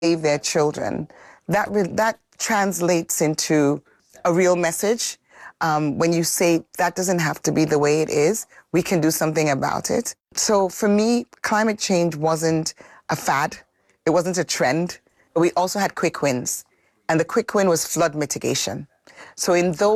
save their children, that translates into a real message. When you say that doesn't have to be the way it is, we can do something about it. So for me, climate change wasn't a fad. It wasn't a trend. But we also had quick wins. And the quick win was flood mitigation. So in those